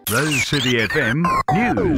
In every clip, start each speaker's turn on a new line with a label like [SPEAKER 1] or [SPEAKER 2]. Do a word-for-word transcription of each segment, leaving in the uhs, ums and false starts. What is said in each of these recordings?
[SPEAKER 1] Rose City F M News.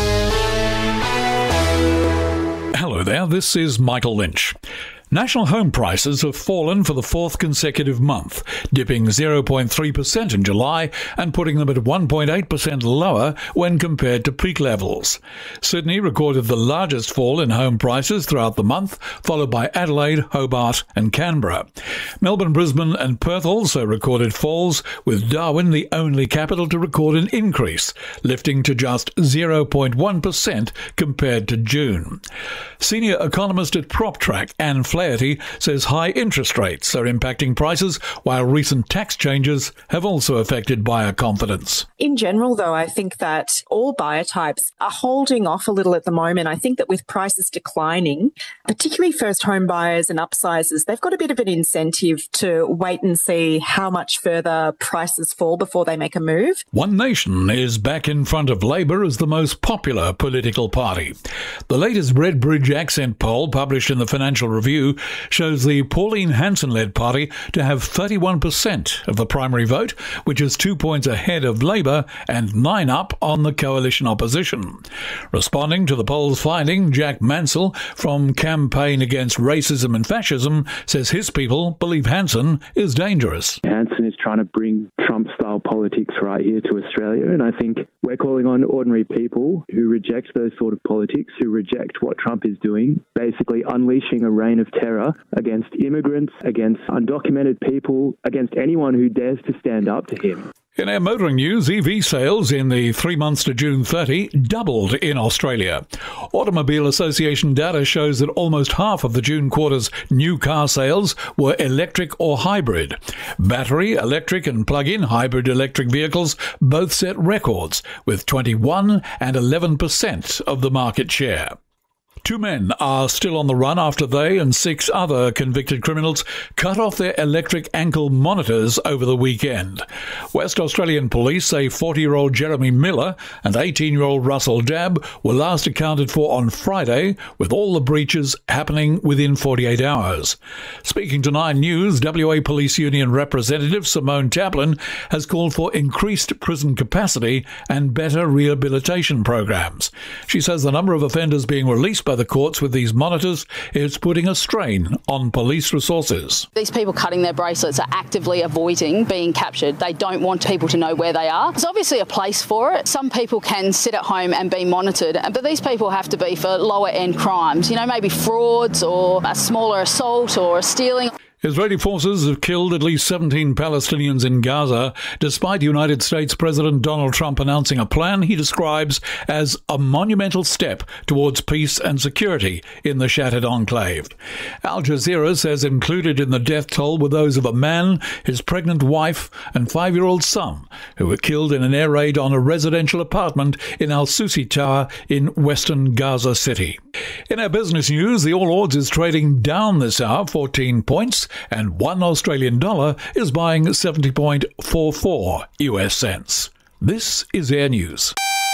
[SPEAKER 2] Hello there, this is Michael Lynch. National home prices have fallen for the fourth consecutive month, dipping zero point three percent in July and putting them at one point eight percent lower when compared to peak levels. Sydney recorded the largest fall in home prices throughout the month, followed by Adelaide, Hobart and Canberra. Melbourne, Brisbane and Perth also recorded falls, with Darwin the only capital to record an increase, lifting to just zero point one percent compared to June. Senior economist at PropTrack, Anne Flaherty, says high interest rates are impacting prices, while recent tax changes have also affected buyer confidence.
[SPEAKER 3] In general, though, I think that all buyer types are holding off a little at the moment. I think that with prices declining, particularly first home buyers and upsizers, they've got a bit of an incentive to wait and see how much further prices fall before they make a move.
[SPEAKER 2] One Nation is back in front of Labor as the most popular political party. The latest Redbridge Accent poll, published in the Financial Review, shows the Pauline Hanson-led party to have thirty-one percent of the primary vote, which is two points ahead of Labor and nine up on the coalition opposition. Responding to the poll's finding, Jack Mansell from Campaign Against Racism and Fascism says his people believe Hanson is dangerous.
[SPEAKER 4] Hanson is trying to bring Trump-style politics right here to Australia, and I think we're calling on ordinary people who reject those sort of politics, who reject what Trump is doing, basically unleashing a reign of terror against immigrants, against undocumented people, against anyone who dares to stand up to him.
[SPEAKER 2] In our motoring news, E V sales in the three months to June thirtieth doubled in Australia. Automobile Association data shows that almost half of the June quarter's new car sales were electric or hybrid. Battery, electric and plug-in hybrid electric vehicles both set records, with twenty-one and eleven percent of the market share. Two men are still on the run after they and six other convicted criminals cut off their electric ankle monitors over the weekend. West Australian police say forty-year-old Jeremy Miller and eighteen-year-old Russell Dabb were last accounted for on Friday, with all the breaches happening within forty-eight hours. Speaking to Nine News, W A Police Union representative Simone Taplin has called for increased prison capacity and better rehabilitation programs. She says the number of offenders being released by the courts with these monitors is putting a strain on police resources.
[SPEAKER 5] These people cutting their bracelets are actively avoiding being captured. They don't want people to know where they are. There's obviously a place for it. Some people can sit at home and be monitored, but these people have to be for lower end crimes, you know, maybe frauds or a smaller assault or a stealing.
[SPEAKER 2] Israeli forces have killed at least seventeen Palestinians in Gaza, despite United States President Donald Trump announcing a plan he describes as a monumental step towards peace and security in the shattered enclave. Al Jazeera says included in the death toll were those of a man, his pregnant wife and five-year-old son, who were killed in an air raid on a residential apartment in Al Susi Tower in western Gaza City. In our business news, the All Ords is trading down this hour, fourteen points, and one Australian dollar is buying seventy point four four U S cents. This is Air News.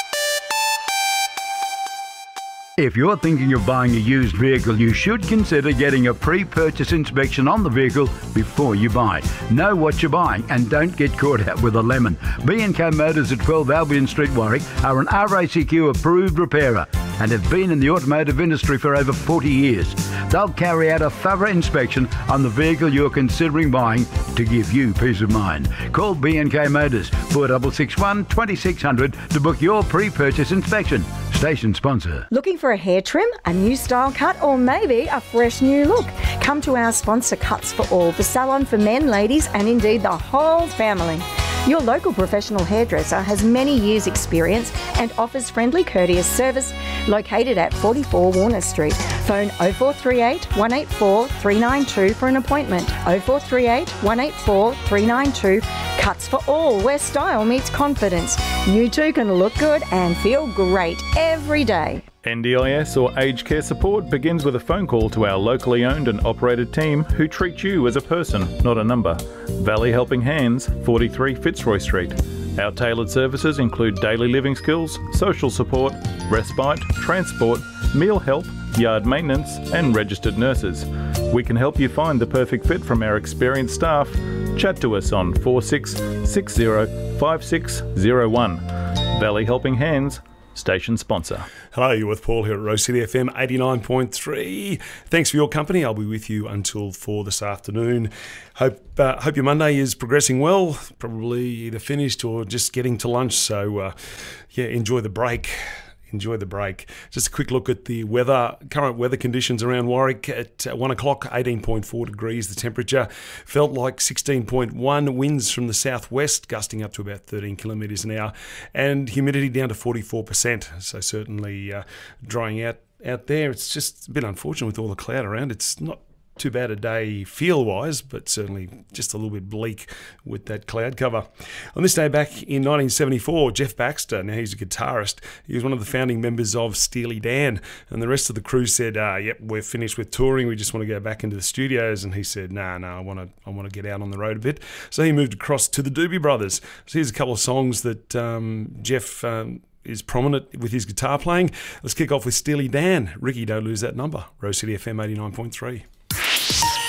[SPEAKER 1] If you're thinking of buying a used vehicle, you should consider getting a pre-purchase inspection on the vehicle before you buy. Know what you're buying and don't get caught out with a lemon. B and K Motors at twelve Albion Street, Warwick are an R A C Q approved repairer and have been in the automotive industry for over forty years. They'll carry out a thorough inspection on the vehicle you're considering buying to give you peace of mind. Call B and K Motors four six six one, two six zero zero to book your pre-purchase inspection. Station sponsor.
[SPEAKER 6] Looking for a hair trim, a new style cut, or maybe a fresh new look? Come to our sponsor, Cuts for All, the salon for men, ladies, and indeed the whole family. Your local professional hairdresser has many years' experience and offers friendly, courteous service, located at forty-four Warner Street. Phone oh four three eight, one eight four, three nine two for an appointment. oh four three eight, one eight four, three nine two. Cuts for All, where style meets confidence. You too can look good and feel great every day.
[SPEAKER 7] N D I S or aged care support begins with a phone call to our locally owned and operated team who treat you as a person, not a number. Valley Helping Hands, forty-three Fitzroy Street. Our tailored services include daily living skills, social support, respite, transport, meal help, yard maintenance and registered nurses. We can help you find the perfect fit from our experienced staff. Chat to us on four six six zero, five six zero one. Valley Helping Hands, station sponsor.
[SPEAKER 8] Hello, you're with Paul here at Rose City F M eighty-nine point three. Thanks for your company. I'll be with you until four this afternoon. Hope uh, hope your Monday is progressing well, probably either finished or just getting to lunch. So, uh, yeah, enjoy the break. Enjoy the break. Just a quick look at the weather, current weather conditions around Warwick at one o'clock, eighteen point four degrees. The temperature felt like sixteen point one, winds from the southwest, gusting up to about thirteen kilometres an hour, and humidity down to forty-four percent. So certainly uh, drying out out there. It's just a bit unfortunate with all the cloud around. It's not too bad a day feel-wise, but certainly just a little bit bleak with that cloud cover. On this day back in nineteen seventy-four, Jeff Baxter, now he's a guitarist, he was one of the founding members of Steely Dan, and the rest of the crew said, uh, yep, we're finished with touring, we just want to go back into the studios, and he said, no, nah, no, nah, I want to I want to get out on the road a bit. So he moved across to the Doobie Brothers. So here's a couple of songs that um, Jeff... Um, is prominent with his guitar playing. Let's kick off with Steely Dan. Ricky, don't lose that number. Rose City F M eighty-nine point three.